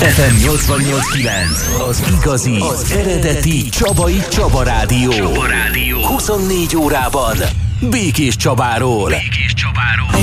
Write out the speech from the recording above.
FM 88.9, az igazi, az eredeti Csaba Rádió. 24 órában Békés Csabáról.